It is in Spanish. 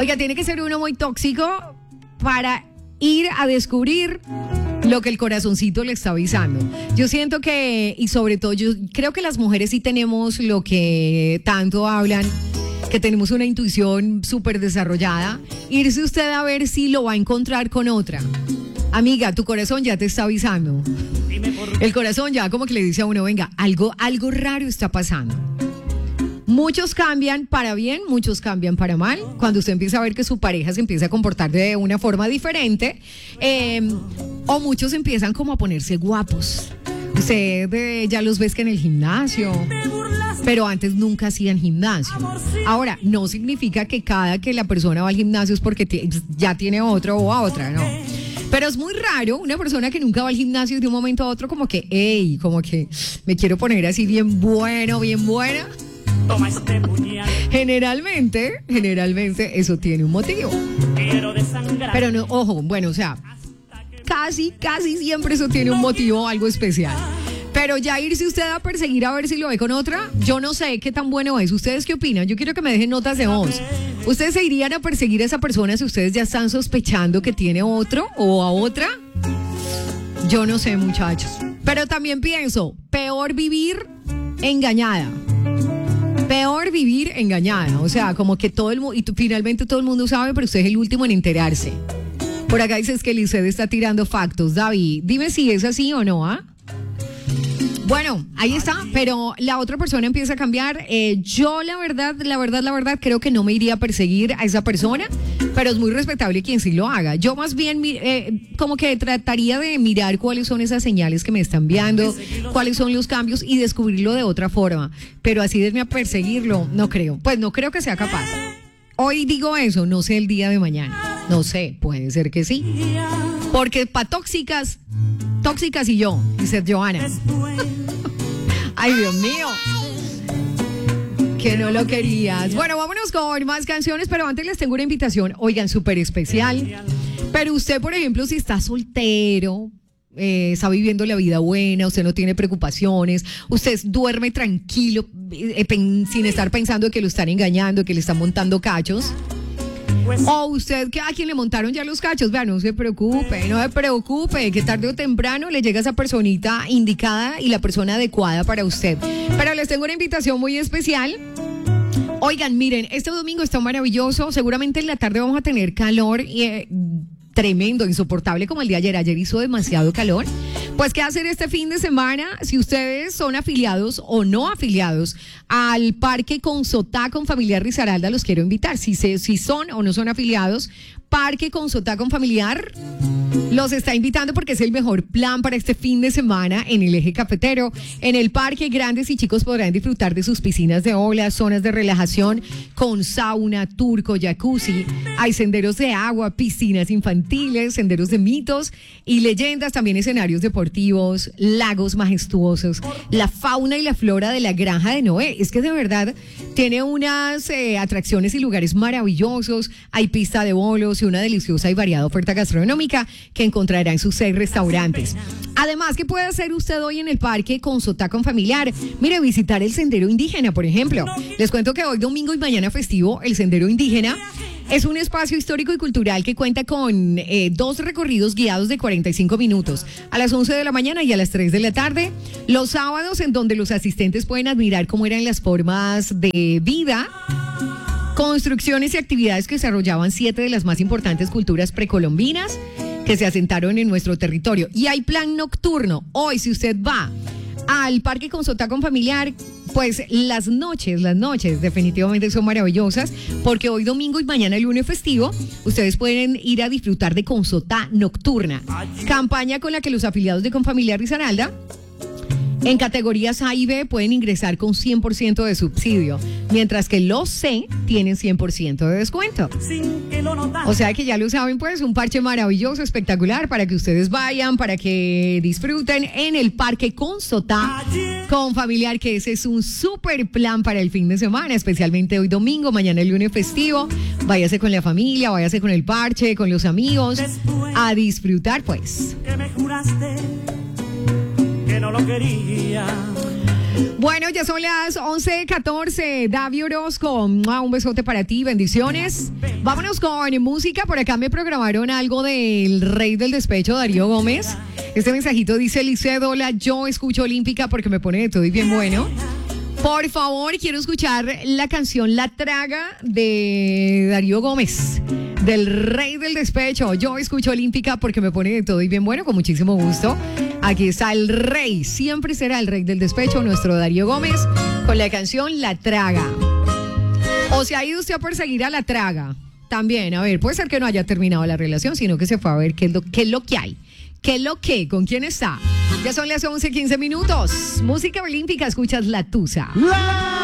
Oiga, tiene que ser uno muy tóxico para ir a descubrir lo que el corazoncito le está avisando. Yo siento que, y sobre todo, yo creo que las mujeres sí tenemos lo que tanto hablan, que tenemos una intuición súper desarrollada. Irse usted a ver si lo va a encontrar con otra. Amiga, tu corazón ya te está avisando. El corazón ya como que le dice a uno, venga, algo raro está pasando. Muchos cambian para bien, muchos cambian para mal. Cuando usted empieza a ver que su pareja se empieza a comportar de una forma diferente, o muchos empiezan como a ponerse guapos. Usted ya los ves que en el gimnasio, pero antes nunca hacían gimnasio. Ahora, no significa que cada que la persona va al gimnasio es porque ya tiene otro o a otra, no. Pero es muy raro una persona que nunca va al gimnasio y de un momento a otro como que, como que me quiero poner así bien bueno, bien buena. Generalmente eso tiene un motivo. Pero no, ojo, bueno, o sea, casi siempre eso tiene un motivo, algo especial. Pero ya irse usted a perseguir a ver si lo ve con otra, yo no sé qué tan bueno es. ¿Ustedes qué opinan? Yo quiero que me dejen notas de voz. ¿Ustedes se irían a perseguir a esa persona si ustedes ya están sospechando que tiene otro o a otra? Yo no sé, muchachos. Pero también pienso, peor vivir engañada. Peor vivir engañada. O sea, como que todo el mundo, y finalmente todo el mundo sabe, pero usted es el último en enterarse. Por acá dices que Lisset está tirando factos. David, dime si es así o no, ¿ah? Bueno, ahí está, pero la otra persona empieza a cambiar. Yo la verdad, creo que no me iría a perseguir a esa persona, pero es muy respetable quien sí lo haga. Yo más bien como que trataría de mirar cuáles son esas señales que me están enviando, cuáles son los cambios y descubrirlo de otra forma. Pero así de irme a perseguirlo, no creo. Pues no creo que sea capaz. Hoy digo eso, no sé el día de mañana. No sé, puede ser que sí. Porque para tóxicas y yo, dice Johanna. Ay, Dios mío. Que no lo querías. Bueno, vámonos con más canciones, pero antes les tengo una invitación, oigan, súper especial. Pero usted, por ejemplo, si está soltero, está viviendo la vida buena, usted no tiene preocupaciones, usted duerme tranquilo, sin estar pensando que lo están engañando, que le están montando cachos. O usted que a quien le montaron ya los cachos, vea, no se preocupe, que tarde o temprano le llega esa personita indicada y la persona adecuada para usted. Pero les tengo una invitación muy especial. Oigan, miren, este domingo está maravilloso, seguramente en la tarde vamos a tener calor y tremendo, insoportable como el de ayer. Ayer hizo demasiado calor. Pues, ¿qué hacer este fin de semana? Si ustedes son afiliados o no afiliados al Parque Consotá con Familiar Risaralda, los quiero invitar. Si son o no son afiliados, Parque Consotá con Familiar los está invitando porque es el mejor plan para este fin de semana en el eje cafetero. En el parque, grandes y chicos podrán disfrutar de sus piscinas de olas, zonas de relajación con sauna, turco, jacuzzi. Hay senderos de agua, piscinas infantiles, senderos de mitos y leyendas, también escenarios deportivos, lagos majestuosos, la fauna y la flora de la Granja de Noé. Es que de verdad tiene unas atracciones y lugares maravillosos. Hay pista de bolos y una deliciosa y variada oferta gastronómica que encontrará en sus 6 restaurantes. Además, ¿qué puede hacer usted hoy en el Parque Consotá con Familiar? Mire, visitar el Sendero Indígena, por ejemplo. Les cuento que hoy domingo y mañana festivo, el Sendero Indígena es un espacio histórico y cultural que cuenta con 2 recorridos guiados de 45 minutos, a las 11 de la mañana y a las 3 de la tarde. Los sábados, en donde los asistentes pueden admirar cómo eran las formas de vida, construcciones y actividades que desarrollaban 7 de las más importantes culturas precolombinas que se asentaron en nuestro territorio. Y hay plan nocturno. Hoy, si usted va al Parque Consotá con Familiar, pues las noches definitivamente son maravillosas, porque hoy domingo y mañana lunes festivo, ustedes pueden ir a disfrutar de Consotá Nocturna, campaña con la que los afiliados de Confamiliar Risaralda en categorías A y B pueden ingresar con 100% de subsidio, mientras que los C tienen 100% de descuento. O sea que ya lo saben, pues un parche maravilloso, espectacular, para que ustedes vayan, para que disfruten en el Parque Consotá con Familiar, que ese es un súper plan para el fin de semana, especialmente hoy domingo, mañana el lunes festivo. Váyase con la familia, váyase con el parche, con los amigos, a disfrutar, pues. Que me juraste que no lo quería. Bueno, ya son las 11:14. David Orozco, un besote para ti, bendiciones. Vámonos con música. Por acá me programaron algo del rey del despecho, Darío Gómez. Este mensajito dice: Licedola, yo escucho Olímpica porque me pone de todo y bien bueno. Por favor, quiero escuchar la canción La Traga de Darío Gómez, del rey del despecho. Yo escucho Olímpica porque me pone de todo y bien bueno, con muchísimo gusto. Aquí está el rey, siempre será el rey del despecho, nuestro Darío Gómez, con la canción La Traga. ¿O se ha ido usted a perseguir a La Traga? También, a ver, puede ser que no haya terminado la relación, sino que se fue a ver qué es lo que hay. ¿Qué es lo que? ¿Con quién está? Ya son las 11:15. Música olímpica, escuchas La Tusa.